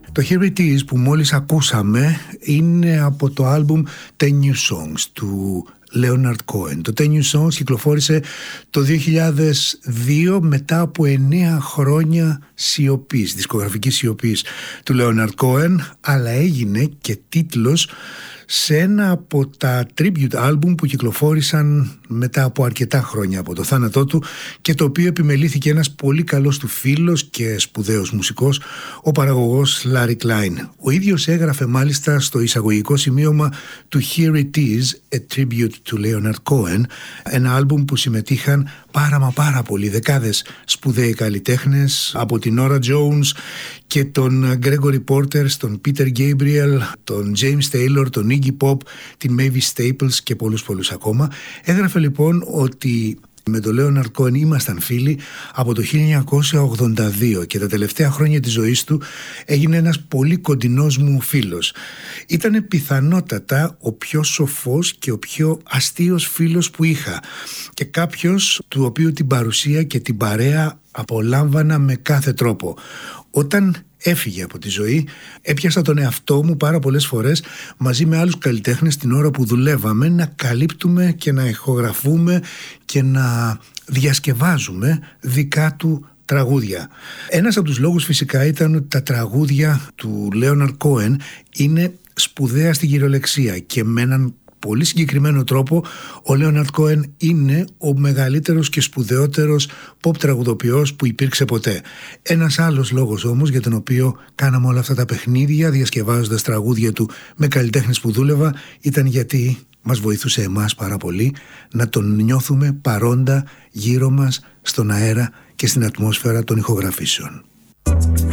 Το Here It Is που μόλις ακούσαμε είναι από το άλμπουμ 10 New Songs του Leonard Cohen. Το 10 New Songs κυκλοφόρησε το 2002 μετά από 9 χρόνια σιωπής, δισκογραφικής σιωπής του Leonard Cohen, αλλά έγινε και τίτλος σε ένα από τα tribute album που κυκλοφόρησαν μετά από αρκετά χρόνια από το θάνατό του και το οποίο επιμελήθηκε ένας πολύ καλός του φίλος και σπουδαίος μουσικός, ο παραγωγός Larry Klein. Ο ίδιος έγραφε μάλιστα στο εισαγωγικό σημείωμα του Here It Is, A Tribute to Leonard Cohen, ένα άλμπουμ που συμμετείχαν πάρα πολλοί, δεκάδες σπουδαίοι καλλιτέχνες, από την Nora Jones και τον Gregory Porter, τον Peter Gabriel, τον James Taylor, τον Iggy Pop, την Mavis Staples και πολλούς ακόμα. Έγραφε λοιπόν ότι με τον Leonard Cohen ήμασταν φίλοι από το 1982 και τα τελευταία χρόνια της ζωής του έγινε ένας πολύ κοντινός μου φίλος. Ήταν πιθανότατα ο πιο σοφός και ο πιο αστείος φίλος που είχα και κάποιος του οποίου την παρουσία και την παρέα απολάμβανα με κάθε τρόπο. Όταν έφυγε από τη ζωή, έπιασα τον εαυτό μου πάρα πολλές φορές μαζί με άλλους καλλιτέχνες την ώρα που δουλεύαμε να καλύπτουμε και να ηχογραφούμε και να διασκευάζουμε δικά του τραγούδια. Ένας από τους λόγους φυσικά ήταν ότι τα τραγούδια του Leonard Cohen είναι σπουδαία στην κυριολεξία και με έναν πολύ συγκεκριμένο τρόπο ο Leonard Cohen είναι ο μεγαλύτερος και σπουδαιότερος pop τραγουδοποιός που υπήρξε ποτέ. Ένας άλλος λόγος όμως για τον οποίο κάναμε όλα αυτά τα παιχνίδια διασκευάζοντας τραγούδια του με καλλιτέχνες που δούλευα ήταν γιατί μας βοηθούσε εμάς πάρα πολύ να τον νιώθουμε παρόντα γύρω μας στον αέρα και στην ατμόσφαιρα των ηχογραφήσεων.